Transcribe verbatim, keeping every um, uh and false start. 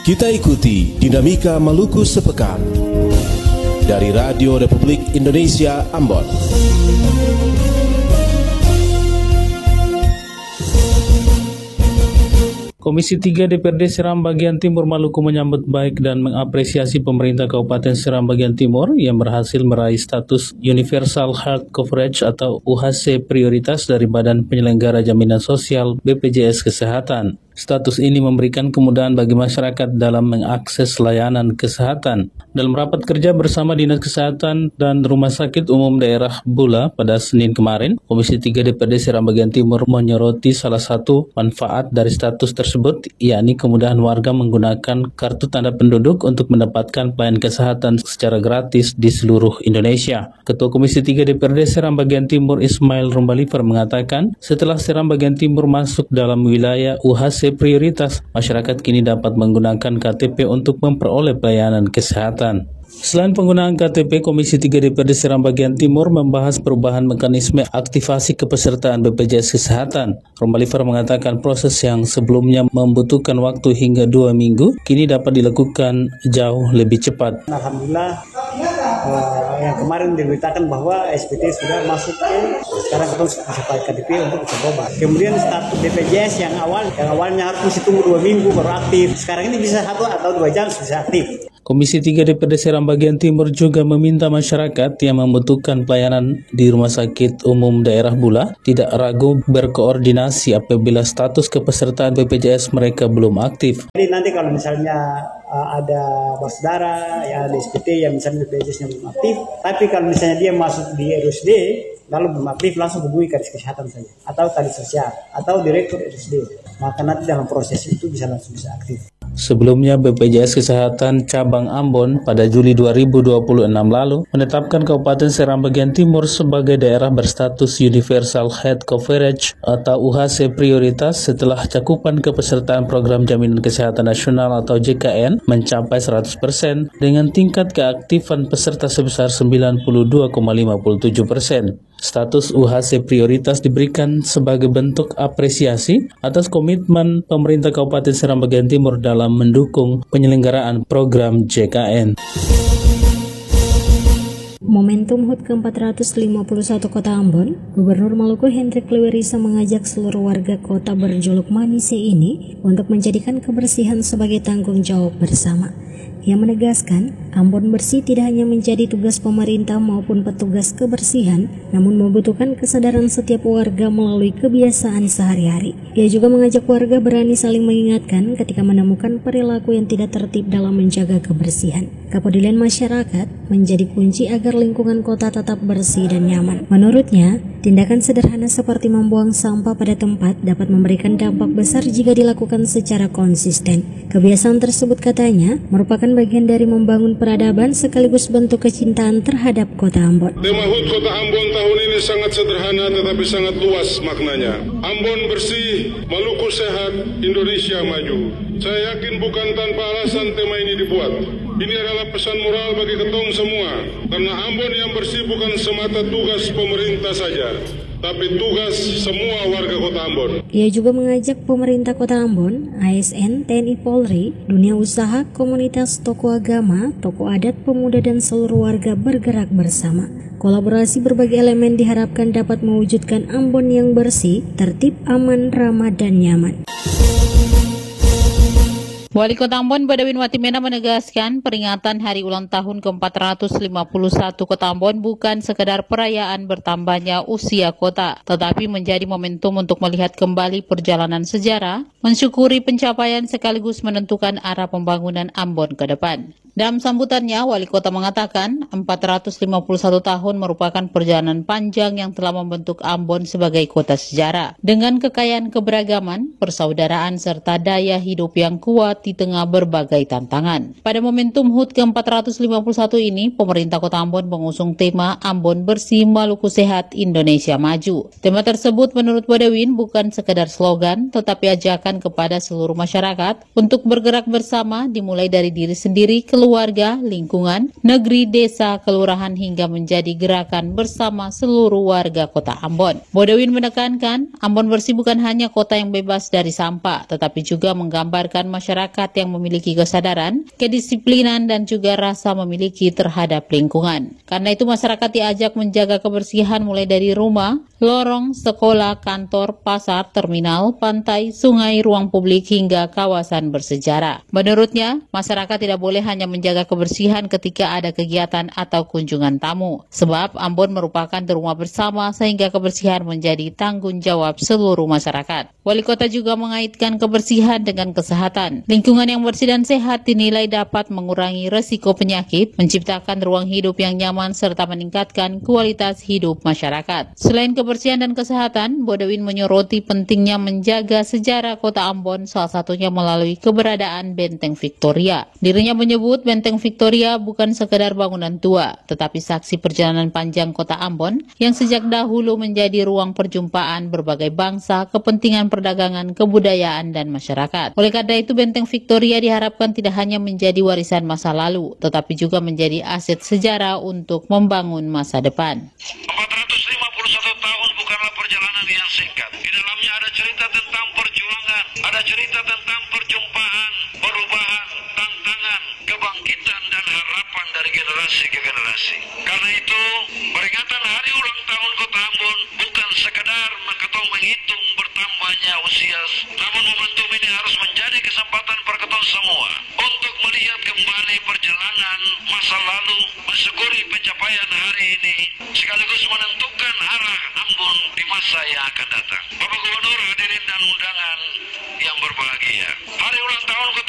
Kita ikuti dinamika Maluku sepekan dari Radio Republik Indonesia Ambon. Komisi tiga D P R D Seram Bagian Timur Maluku menyambut baik dan mengapresiasi pemerintah Kabupaten Seram Bagian Timur yang berhasil meraih status Universal Health Coverage atau U H C prioritas dari Badan Penyelenggara Jaminan Sosial B P J S Kesehatan. Status ini memberikan kemudahan bagi masyarakat dalam mengakses layanan kesehatan. Dalam rapat kerja bersama Dinas Kesehatan dan Rumah Sakit Umum Daerah Bula pada Senin kemarin, Komisi tiga D P R D Seram Bagian Timur menyoroti salah satu manfaat dari status tersebut, yakni kemudahan warga menggunakan kartu tanda penduduk untuk mendapatkan pelayanan kesehatan secara gratis di seluruh Indonesia. Ketua Komisi tiga D P R D Seram Bagian Timur Ismail Rumbalifer mengatakan, setelah Seram Bagian Timur masuk dalam wilayah U H C prioritas, masyarakat kini dapat menggunakan K T P untuk memperoleh pelayanan kesehatan. Selain penggunaan K T P, Komisi tiga D P R D Seram Bagian Timur membahas perubahan mekanisme aktivasi kepesertaan B P J S Kesehatan. Rumbalifer mengatakan proses yang sebelumnya membutuhkan waktu hingga dua minggu, kini dapat dilakukan jauh lebih cepat. Alhamdulillah, uh, yang kemarin diberitakan bahwa S P T sudah masuk ke, sekarang kita bisa pakai K T P untuk bisa berobat. Kemudian status B P J S yang awal, yang awalnya harus mesti tunggu dua minggu baru aktif. Sekarang ini bisa satu atau dua jam bisa aktif. Komisi tiga D P R D Seram Bagian Timur juga meminta masyarakat yang membutuhkan pelayanan di Rumah Sakit Umum Daerah Bula tidak ragu berkoordinasi apabila status kepesertaan B P J S mereka belum aktif. Jadi nanti kalau misalnya uh, ada bersaudara, ya ada S P T yang misalnya B P J S-nya belum aktif, tapi kalau misalnya dia masuk di R S D lalu belum aktif, langsung hubungi Kadis Kesehatan saja, atau Kadis Sosial, atau Direktur R S D. Maka nanti dalam proses itu bisa langsung bisa aktif. Sebelumnya, B P J S Kesehatan Cabang Ambon pada Juli dua ribu dua puluh enam lalu menetapkan Kabupaten Seram Bagian Timur sebagai daerah berstatus Universal Health Coverage atau U H C prioritas setelah cakupan kepesertaan Program Jaminan Kesehatan Nasional atau J K N mencapai seratus persen dengan tingkat keaktifan peserta sebesar sembilan puluh dua koma lima tujuh persen. Status U H C prioritas diberikan sebagai bentuk apresiasi atas komitmen pemerintah Kabupaten Seram Bagian Timur dalam mendukung penyelenggaraan program J K N. Momentum H U T ke empat ratus lima puluh satu Kota Ambon, Gubernur Maluku Hendrik Lewerisa mengajak seluruh warga kota berjuluk Manise ini untuk menjadikan kebersihan sebagai tanggung jawab bersama. Ia menegaskan, Ambon bersih tidak hanya menjadi tugas pemerintah maupun petugas kebersihan, namun membutuhkan kesadaran setiap warga melalui kebiasaan sehari-hari. Ia juga mengajak warga berani saling mengingatkan ketika menemukan perilaku yang tidak tertib dalam menjaga kebersihan. Kepedulian masyarakat menjadi kunci agar lingkungan kota tetap bersih dan nyaman. Menurutnya, tindakan sederhana seperti membuang sampah pada tempat dapat memberikan dampak besar jika dilakukan secara konsisten. Kebiasaan tersebut, katanya, merupakan bagian dari membangun peradaban sekaligus bentuk kecintaan terhadap Kota Ambon. Tema H U T Kota Ambon tahun ini sangat sederhana tetapi sangat luas maknanya. Ambon bersih, Maluku sehat, Indonesia maju. Saya yakin bukan tanpa alasan tema ini dibuat. Ini adalah pesan moral bagi ketong semua, karena Ambon yang bersih bukan semata tugas pemerintah saja, tapi tugas semua warga Kota Ambon. Ia juga mengajak pemerintah Kota Ambon, A S N, T N I Polri, dunia usaha, komunitas, tokoh agama, tokoh adat, pemuda, dan seluruh warga bergerak bersama. Kolaborasi berbagai elemen diharapkan dapat mewujudkan Ambon yang bersih, tertib, aman, ramah, dan nyaman. Wali Kota Ambon Badawin Watimena menegaskan peringatan hari ulang tahun ke empat ratus lima puluh satu Kota Ambon bukan sekedar perayaan bertambahnya usia kota, tetapi menjadi momentum untuk melihat kembali perjalanan sejarah, mensyukuri pencapaian sekaligus menentukan arah pembangunan Ambon ke depan. Dalam sambutannya, Wali Kota mengatakan empat ratus lima puluh satu tahun merupakan perjalanan panjang yang telah membentuk Ambon sebagai kota sejarah. Dengan kekayaan keberagaman, persaudaraan, serta daya hidup yang kuat di tengah berbagai tantangan. Pada momentum H U T ke empat ratus lima puluh satu ini, pemerintah Kota Ambon mengusung tema Ambon Bersih, Maluku Sehat, Indonesia Maju. Tema tersebut menurut Badawin bukan sekedar slogan, tetapi ajakan kepada seluruh masyarakat untuk bergerak bersama dimulai dari diri sendiri, keluarga, keluarga, lingkungan, negeri, desa, kelurahan hingga menjadi gerakan bersama seluruh warga Kota Ambon. Bodewin menekankan, Ambon Bersih bukan hanya kota yang bebas dari sampah, tetapi juga menggambarkan masyarakat yang memiliki kesadaran, kedisiplinan, dan juga rasa memiliki terhadap lingkungan. Karena itu masyarakat diajak menjaga kebersihan mulai dari rumah, lorong, sekolah, kantor, pasar, terminal, pantai, sungai, ruang publik, hingga kawasan bersejarah. Menurutnya, masyarakat tidak boleh hanya menjaga kebersihan ketika ada kegiatan atau kunjungan tamu, sebab Ambon merupakan rumah bersama sehingga kebersihan menjadi tanggung jawab seluruh masyarakat. Wali Kota juga mengaitkan kebersihan dengan kesehatan. Lingkungan yang bersih dan sehat dinilai dapat mengurangi resiko penyakit, menciptakan ruang hidup yang nyaman, serta meningkatkan kualitas hidup masyarakat. Selain kebersihan dan kesehatan, Bodewin menyoroti pentingnya menjaga sejarah Kota Ambon, salah satunya melalui keberadaan Benteng Victoria. Dirinya menyebut Benteng Victoria bukan sekedar bangunan tua, tetapi saksi perjalanan panjang Kota Ambon yang sejak dahulu menjadi ruang perjumpaan berbagai bangsa, kepentingan perdagangan, kebudayaan, dan masyarakat. Oleh karena itu, Benteng Victoria diharapkan tidak hanya menjadi warisan masa lalu, tetapi juga menjadi aset sejarah untuk membangun masa depan. empat ratus lima puluh satu tahun bukanlah perjalanan yang singkat. Di dalamnya ada cerita tentang perjuangan, ada cerita tentang perjumpaan, perubahan, tantangan, kebangkitan, dan harapan dari generasi ke generasi. Karena itu, peringatan hari ulang tahun Kota Ambon bukan sekedar atau menghitung bertambahnya usia, namun momentum ini harus menjadi kesempatan perketon semua untuk melihat kembali perjalanan masa lalu, mensyukuri pencapaian hari ini, sekaligus menentukan arah Ambon di masa yang akan datang. Bapak Gubernur, hadirin dan undangan yang berbahagia, hari ulang tahun Kota